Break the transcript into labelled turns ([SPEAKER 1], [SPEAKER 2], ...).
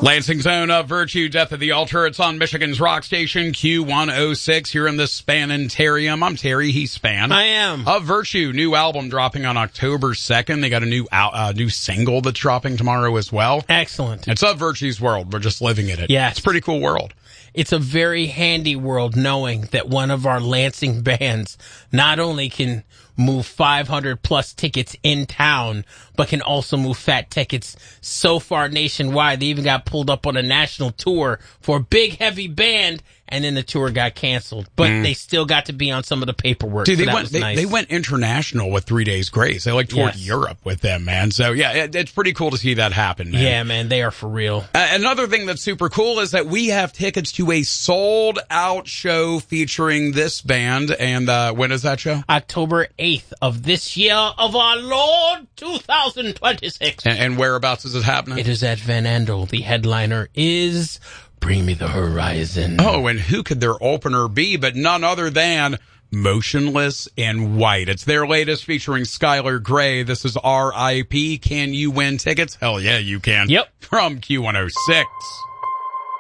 [SPEAKER 1] Lansing's own Of Virtue, Death of the Altar. It's on Michigan's rock station, Q106, here in the Spanentarium. I'm Terry, he's Span.
[SPEAKER 2] I am.
[SPEAKER 1] Of Virtue, new album dropping on October 2nd. They got a new single that's dropping tomorrow as well.
[SPEAKER 2] Excellent.
[SPEAKER 1] It's Of Virtue's world. We're just living in it.
[SPEAKER 2] Yes.
[SPEAKER 1] It's a pretty cool world.
[SPEAKER 2] It's a very handy world knowing that one of our Lansing bands not only can move 500 plus tickets in town, but can also move fat tickets so far nationwide. They even got pulled up on a national tour for a big, heavy band, and then the tour got canceled. But they still got to be on some of the paperwork.
[SPEAKER 1] Dude,
[SPEAKER 2] so
[SPEAKER 1] they went international with 3 Days Grace. They toured Europe with them, man. So yeah, it's pretty cool to see that happen, man.
[SPEAKER 2] Yeah, man, they are for real.
[SPEAKER 1] Another thing that's super cool is that we have tickets to a sold out show featuring this band. And when is that show?
[SPEAKER 2] October 8th of this year of our Lord 2026.
[SPEAKER 1] And whereabouts is it happening?
[SPEAKER 2] It is at Van Andel. The headliner is Bring Me the Horizon.
[SPEAKER 1] Oh, and who could their opener be but none other than Motionless in White. It's their latest featuring Skylar Grey. This is R.I.P. Can you win tickets? Hell yeah, you can.
[SPEAKER 2] Yep.
[SPEAKER 1] From Q106.